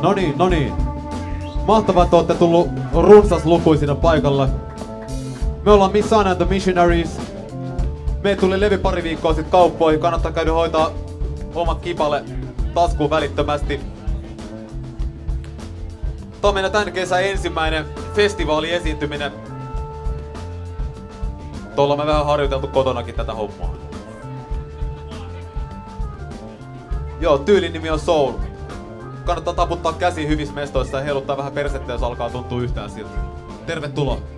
No niin. Mahtavaa, että ootte tullut runsaslukuisina paikalle. Me ollaan Miss Sun and the Missionaries. Me tuli levy pari viikkoa sit kauppoihin. Kannattaa käydä hoitaa omat kipale taskuun välittömästi. Tää on meidän tän kesän ensimmäinen festivaaliesiintyminen. Tuolla me vähän harjoiteltu kotonakin tätä hommaa. Joo, tyylin nimi on Soul. Kannattaa taputtaa käsi hyvissä mestoissa ja heiluttaa vähän persettä, jos alkaa tuntua yhtään siltä. Tervetuloa!